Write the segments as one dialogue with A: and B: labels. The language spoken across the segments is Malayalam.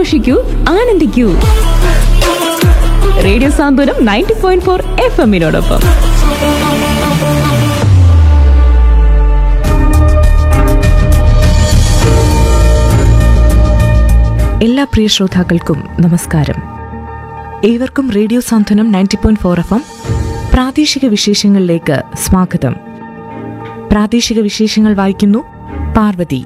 A: ആഘോഷിക്കൂ, ആനന്ദിക്കൂ. റേഡിയോ സാന്ത്വനം 90.4 FM-നോടൊപ്പം.
B: എല്ലാ പ്രിയ ശ്രോതാക്കൾക്കും നമസ്കാരം. ഏവർക്കും റേഡിയോ സാന്ത്വനം 90.4 FM പ്രാദേശിക വിശേഷങ്ങളിലേക്ക് സ്വാഗതം. പ്രാദേശിക വിശേഷങ്ങൾ വായിക്കുന്നു പാർവതി.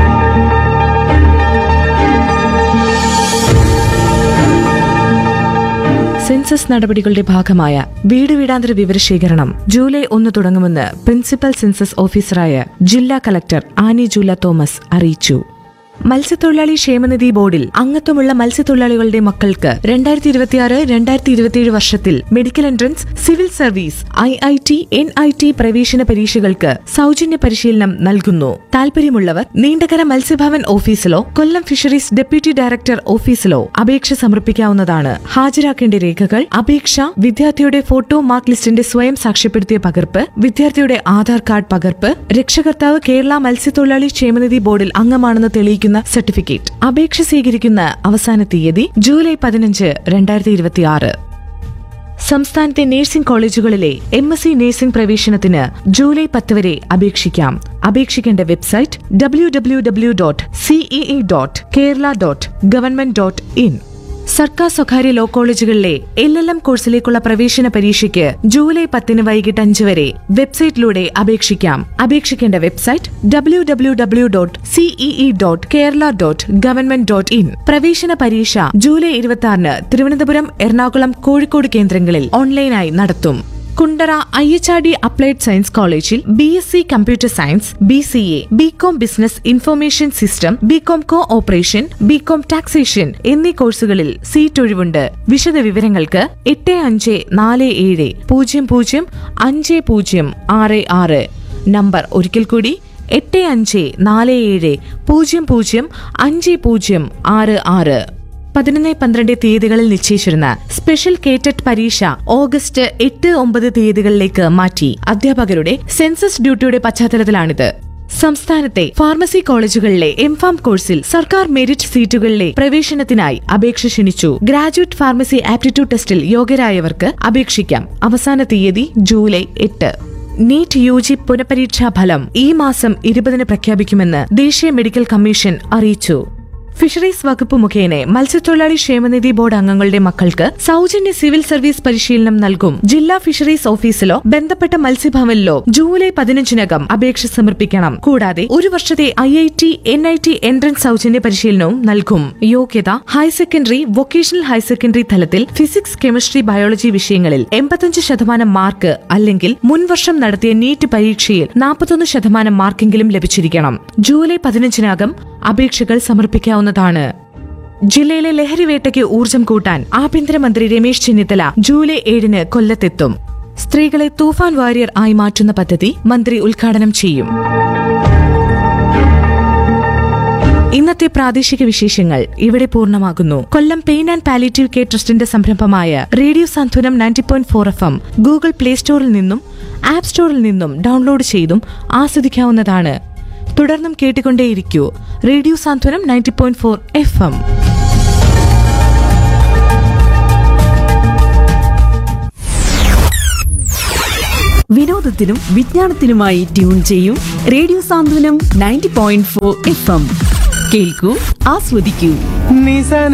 B: സെൻസസ് നടപടികളുടെ ഭാഗമായ വീട് വീടാന്തര വിവരശേഖരണം ജൂലൈ 1 തുടങ്ങുമെന്ന് പ്രിൻസിപ്പൽ സെൻസസ് ഓഫീസറായ ജില്ലാ കളക്ടർ ആനി ജൂല തോമസ് അറിയിച്ചു. മത്സ്യത്തൊഴിലാളി ക്ഷേമനിധി ബോർഡിൽ അംഗത്വമുള്ള മത്സ്യത്തൊഴിലാളികളുടെ മക്കൾക്ക് 2026-2027 വർഷത്തിൽ medical entrance, civil service, IIT, NIT പ്രവേശന പരീക്ഷകൾക്ക് സൗജന്യ പരിശീലനം നൽകുന്നു. താൽപര്യമുള്ളവർ നീണ്ടകര മത്സ്യഭവൻ ഓഫീസിലോ കൊല്ലം ഫിഷറീസ് ഡെപ്യൂട്ടി ഡയറക്ടർ ഓഫീസിലോ അപേക്ഷ സമർപ്പിക്കാവുന്നതാണ്. ഹാജരാക്കേണ്ട രേഖകൾ: അപേക്ഷ, വിദ്യാർത്ഥിയുടെ ഫോട്ടോ മാർക്ക് ലിസ്റ്റിന്റെ സ്വയം സാക്ഷ്യപ്പെടുത്തിയ പകർപ്പ്, വിദ്യാർത്ഥിയുടെ ആധാർ കാർഡ് പകർപ്പ്, രക്ഷകർത്താവ് കേരള മത്സ്യത്തൊഴിലാളി ക്ഷേമനിധി ബോർഡിൽ അംഗമാണെന്ന് തെളിയിക്കുന്ന സർട്ടിഫിക്കറ്റ്. അപേക്ഷ സ്വീകരിക്കുന്ന അവസാന തീയതി ജൂലൈ 15, 2026. സംസ്ഥാനത്തെ നഴ്സിംഗ് കോളേജുകളിലെ MSc നഴ്സിംഗ് പ്രവേശനത്തിന് ജൂലൈ 10 വരെ അപേക്ഷിക്കാം. അപേക്ഷിക്കേണ്ട വെബ്സൈറ്റ് www.cee.kerala.government.in. സർക്കാർ സ്വകാര്യ ലോ കോളേജുകളിലെ LLM കോഴ്സിലേക്കുള്ള പ്രവേശന പരീക്ഷയ്ക്ക് ജൂലൈ 10 വൈകിട്ട് 5 വരെ വെബ്സൈറ്റിലൂടെ അപേക്ഷിക്കാം. അപേക്ഷിക്കേണ്ട വെബ്സൈറ്റ് www.cee.kerala.government.in. പ്രവേശന പരീക്ഷ ജൂലൈ 26 തിരുവനന്തപുരം, എറണാകുളം, കോഴിക്കോട് കേന്ദ്രങ്ങളിൽ ഓൺലൈനായി നടത്തും. കുണ്ടറ IHRD അപ്ലൈഡ് സയൻസ് കോളേജിൽ BSc computer science, BCA, BCom business information system, BCom co-operation, BCom taxation എന്നീ കോഴ്സുകളിൽ സീറ്റ് ഒഴിവുണ്ട്. വിശദ വിവരങ്ങൾക്ക് 8547005066. നമ്പർ ഒരിക്കൽ കൂടി 8547005066. 11-12 തീയതികളിൽ നിശ്ചയിച്ചിരുന്ന സ്പെഷ്യൽ കേറ്റഡ് പരീക്ഷ ഓഗസ്റ്റ് 8-9 തീയതികളിലേക്ക് മാറ്റി. അധ്യാപകരുടെ സെൻസസ് ഡ്യൂട്ടിയുടെ പശ്ചാത്തലത്തിലാണിത്. സംസ്ഥാനത്തെ ഫാർമസി കോളേജുകളിലെ MPharm കോഴ്സിൽ സർക്കാർ മെറിറ്റ് സീറ്റുകളിലെ പ്രവേശനത്തിനായി അപേക്ഷ ക്ഷണിച്ചു. ഗ്രാജുവേറ്റ് ഫാർമസി ആപ്റ്റിറ്റ്യൂഡ് ടെസ്റ്റിൽ യോഗ്യരായവർക്ക് അപേക്ഷിക്കാം. അവസാന തീയതി ജൂലൈ 8. നീറ്റ് UG പുനഃപരീക്ഷാ ഫലം ഈ മാസം 20 പ്രഖ്യാപിക്കുമെന്ന് ദേശീയ മെഡിക്കൽ കമ്മീഷൻ അറിയിച്ചു. ഫിഷറീസ് വകുപ്പ് മുഖേന മത്സ്യത്തൊഴിലാളി ക്ഷേമനിധി ബോർഡ് അംഗങ്ങളുടെ മക്കൾക്ക് സൗജന്യ സിവിൽ സർവീസ് പരിശീലനം നൽകും. ജില്ലാ ഫിഷറീസ് ഓഫീസിലോ ബന്ധപ്പെട്ട മത്സ്യഭവനിലോ ജൂലൈ 15 അപേക്ഷ സമർപ്പിക്കണം. കൂടാതെ 1 വർഷത്തെ IIT, NIT എൻട്രൻസ് സൗജന്യ പരിശീലനവും നൽകും. യോഗ്യത: higher secondary, vocational higher secondary തലത്തിൽ ഫിസിക്സ്, കെമിസ്ട്രി, ബയോളജി വിഷയങ്ങളിൽ 85% മാർക്ക് അല്ലെങ്കിൽ മുൻവർഷം നടത്തിയ നീറ്റ് പരീക്ഷയിൽ 41% മാർക്കെങ്കിലും ലഭിച്ചിരിക്കണം. ജൂലൈ 15 അപേക്ഷകൾ സമർപ്പിക്കാവുന്നതാണ്. ജില്ലയിലെ ലഹരിവേട്ടയ്ക്ക് ഊർജം കൂട്ടാൻ ആഭ്യന്തരമന്ത്രി രമേശ് ചെന്നിത്തല ജൂലൈ 7 കൊല്ലത്തെത്തും. സ്ത്രീകളെ തൂഫാൻ വാരിയർ ആയി മാറ്റുന്ന പദ്ധതി മന്ത്രി ഉദ്ഘാടനം ചെയ്യും. ഇന്നത്തെ പ്രാദേശിക വിശേഷങ്ങൾ ഇവിടെ പൂർണ്ണമാകുന്നു. കൊല്ലം പെയിൻ ആൻഡ് പാലിയേറ്റീവ് കെയർ ട്രസ്റ്റിന്റെ സംരംഭമായ റേഡിയോ സാന്ത്വനം 90.4 FM ഗൂഗിൾ പ്ലേ സ്റ്റോറിൽ നിന്നും ആപ്പ് സ്റ്റോറിൽ നിന്നും ഡൗൺലോഡ് ചെയ്തും ആസ്വദിക്കാവുന്നതാണ്. തുടർന്നും കേട്ടുകൊണ്ടേയിരിക്കൂ റേഡിയോ സാന്ത്വനം 90.4 FM.
C: വിനോദത്തിനും വിജ്ഞാനത്തിനുമായി ട്യൂൺ ചെയ്യും റേഡിയോ സാന്ത്വനം 90.4 FM. കേൾക്കൂ, ആസ്വദിക്കൂ.